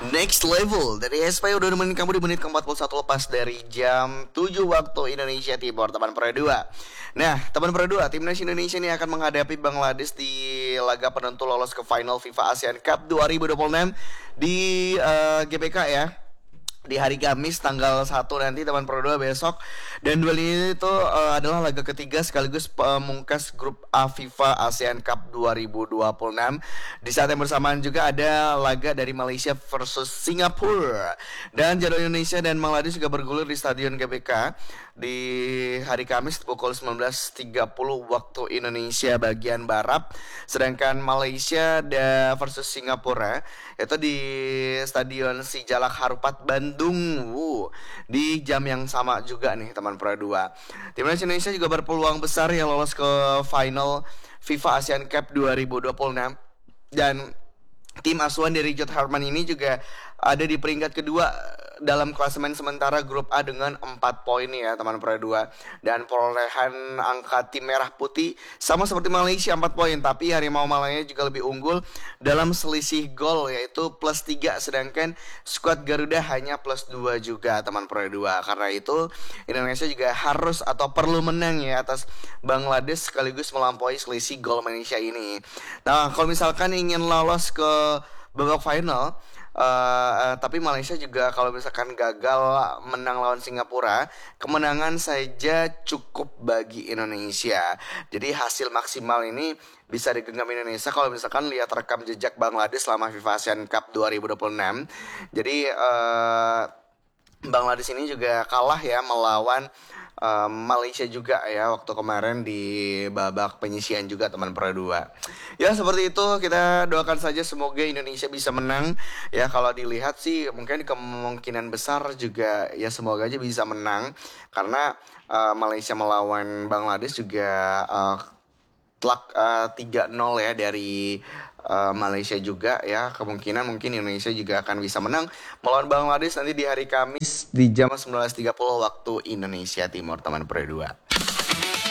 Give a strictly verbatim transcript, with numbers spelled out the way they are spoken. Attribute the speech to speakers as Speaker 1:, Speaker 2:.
Speaker 1: Next level dari S P udah nemenin kamu di menit ke empat puluh satu lepas dari jam tujuh waktu Indonesia Timur, teman Pro dua. Nah, teman Pro dua, timnas Indonesia ini akan menghadapi Bangladesh di laga penentu lolos ke final FIFA ASEAN Cup dua ribu dua puluh enam di uh, G B K ya. Di hari Kamis tanggal satu nanti, teman Pro dua, besok. Dan duel ini itu uh, adalah laga ketiga sekaligus pemungkas grup A FIFA ASEAN Cup dua ribu dua puluh enam. Di saat yang bersamaan juga ada laga dari Malaysia versus Singapura. Dan jadwal Indonesia dan Bangladesh juga bergulir di Stadion G B K di hari Kamis pukul sembilan belas tiga puluh waktu Indonesia bagian barat. Sedangkan Malaysia versus Singapura itu di Stadion Sijalak Harupat Bandung Bandung di jam yang sama juga nih, teman Pro dua. Timnas Indonesia juga berpeluang besar ya lolos ke final FIFA ASEAN Cup dua ribu dua puluh enam. Dan tim asuhan dari Jod Harman ini juga ada di peringkat kedua dalam klasemen sementara grup A dengan empat poin ya, teman Pro dua. Dan perolehan angka tim merah putih sama seperti Malaysia, empat poin, tapi Harimau Malaya juga lebih unggul dalam selisih gol yaitu plus tiga, sedangkan skuad Garuda hanya plus dua juga, teman Pro dua. Karena itu Indonesia juga harus atau perlu menang ya atas Bangladesh sekaligus melampaui selisih gol Malaysia ini. Nah, kalau misalkan ingin lolos ke babak final, Uh, uh, tapi Malaysia juga kalau misalkan gagal menang lawan Singapura, kemenangan saja cukup bagi Indonesia. Jadi hasil maksimal ini bisa digenggam Indonesia kalau misalkan lihat rekam jejak Bangladesh selama FIFA ASEAN Cup dua ribu dua puluh enam. Jadi uh, Bangladesh ini juga kalah ya melawan uh, Malaysia juga ya waktu kemarin di babak penyisihan juga, teman Pro dua. Ya seperti itu, kita doakan saja semoga Indonesia bisa menang. Ya kalau dilihat sih mungkin kemungkinan besar juga ya semoga aja bisa menang. Karena uh, Malaysia melawan Bangladesh juga uh, telak uh, tiga nol ya dari uh, Malaysia juga ya. Kemungkinan mungkin Indonesia juga akan bisa menang melawan Bangladesh nanti di hari Kamis di jam sembilan belas tiga puluh waktu Indonesia Timur, teman Pro dua.